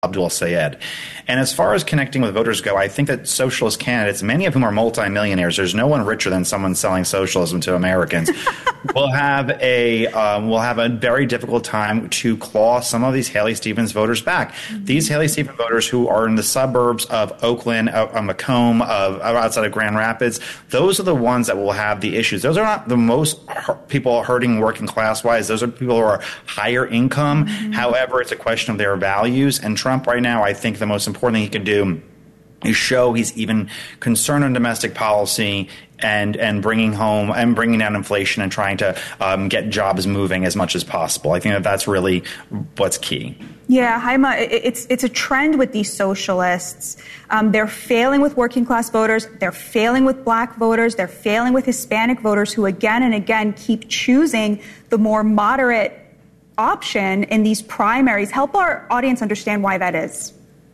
Abdul Sayed. And as far as connecting with voters go, I think that socialist candidates, many of whom are multimillionaires, there's no one richer than someone selling socialism to Americans, will have a very difficult time to claw some of these Haley Stevens voters back. Mm-hmm. These Haley Stevens voters who are in the suburbs of Oakland, Macomb, outside of Grand Rapids, those are the ones that will have the issues. Those are not the most people hurting working class-wise. Those are people who are higher income. Mm-hmm. However, it's a question of their values. And Trump right now, I think the most important thing he can do is show he's even concerned on domestic policy and bringing down inflation and trying to get jobs moving as much as possible. I think that that's really what's key. Yeah, Haima, it's a trend with these socialists. They're failing with working class voters. They're failing with black voters. They're failing with Hispanic voters who again and again keep choosing the more moderate option in these primaries. Help our audience understand why that is.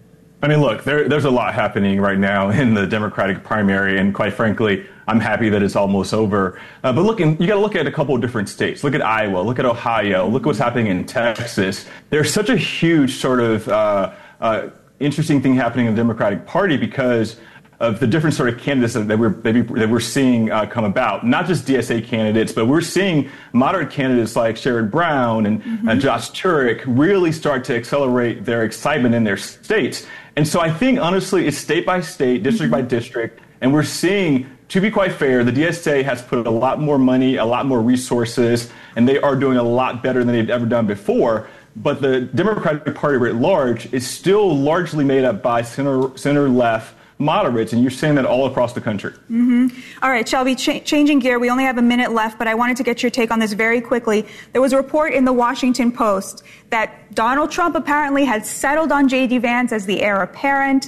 I mean, look, there's a lot happening right now in the Democratic primary, and quite frankly, I'm happy that it's almost over. But you got to look at a couple of different states. Look at Iowa. Look at Ohio. Look what's happening in Texas. There's such a huge sort of interesting thing happening in the Democratic Party because of the different sort of candidates that we're seeing come about. Not just DSA candidates, but we're seeing moderate candidates like Sherrod Brown and Josh Turek really start to accelerate their excitement in their states. And so I think, honestly, it's state by state, district by district, and we're seeing, to be quite fair, the DSA has put a lot more money, a lot more resources, and they are doing a lot better than they've ever done before. But the Democratic Party writ large is still largely made up by center-left moderates, and you're seeing that all across the country. Mm-hmm. All right, Shelby, changing gear. We only have a minute left, but I wanted to get your take on this very quickly. There was a report in the Washington Post that Donald Trump apparently had settled on J.D. Vance as the heir apparent.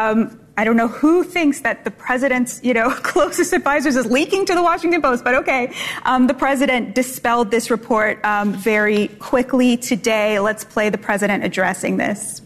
I don't know who thinks that the president's, closest advisors is leaking to the Washington Post, but okay. The president dispelled this report very quickly today. Let's play the president addressing this.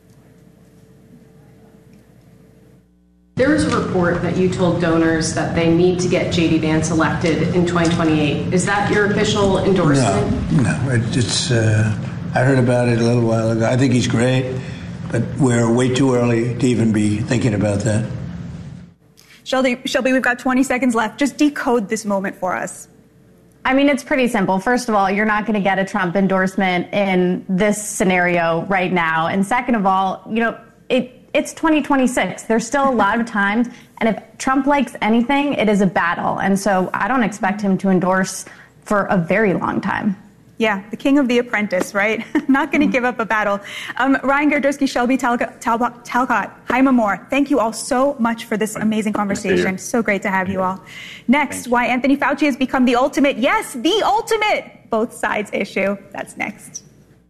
There was a report that you told donors that they need to get J.D. Vance elected in 2028. Is that your official endorsement? No. I heard about it a little while ago. I think he's great, but we're way too early to even be thinking about that. Shelby, we've got 20 seconds left. Just decode this moment for us. I mean, it's pretty simple. First of all, you're not going to get a Trump endorsement in this scenario right now. And second of all, it's 2026. There's still a lot of time. And if Trump likes anything, it is a battle. And so I don't expect him to endorse for a very long time. Yeah, the king of The Apprentice, right? Not going to give up a battle. Ryan Girdusky, Shelby Talcott, Haima Moore, thank you all so much for this amazing conversation. So great to have you all. Next, why Anthony Fauci has become the ultimate, yes, the ultimate both sides issue. That's next.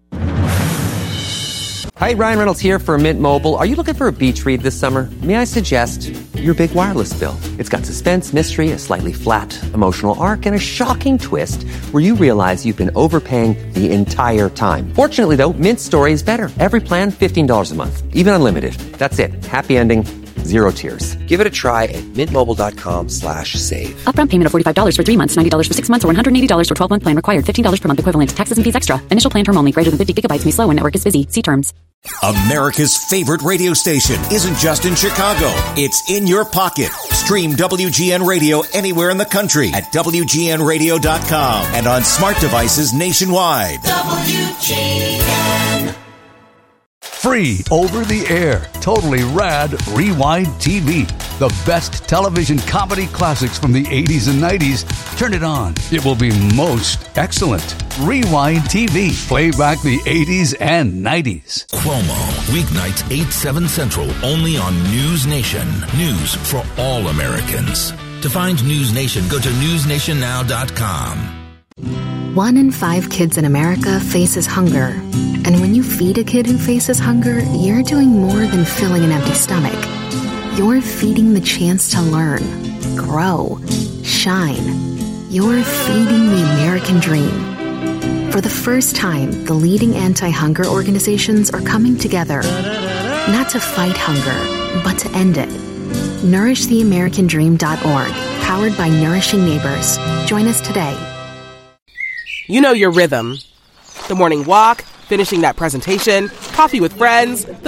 Hi, Ryan Reynolds here for Mint Mobile. Are you looking for a beach read this summer? May I suggest your big wireless bill? It's got suspense, mystery, a slightly flat emotional arc, and a shocking twist where you realize you've been overpaying the entire time. Fortunately, though, Mint's story is better. Every plan, $15 a month, even unlimited. That's it. Happy ending. Zero tears. Give it a try at mintmobile.com/save. Upfront payment of $45 for 3 months, $90 for 6 months, or $180 for 12-month plan required. $15 per month equivalent. Taxes and fees extra. Initial plan term only. Greater than 50 gigabytes may slow when network is busy. See terms. America's favorite radio station isn't just in Chicago. It's in your pocket. Stream WGN Radio anywhere in the country at WGNradio.com and on smart devices nationwide. WGN. Free over the air, totally rad Rewind TV. The best television comedy classics from the 80s and 90s. Turn it on. It will be most excellent. Rewind TV. Play back the 80s and 90s. Cuomo. Weeknights 8, 7 Central. Only on News Nation. News for all Americans. To find News Nation, go to newsnationnow.com. 1 in 5 kids in America faces hunger. And when you feed a kid who faces hunger, you're doing more than filling an empty stomach. You're feeding the chance to learn, grow, shine. You're feeding the American dream. For the first time, the leading anti-hunger organizations are coming together, not to fight hunger, but to end it. NourishTheAmericanDream.org, powered by Nourishing Neighbors. Join us today. You know your rhythm. The morning walk, finishing that presentation, coffee with friends,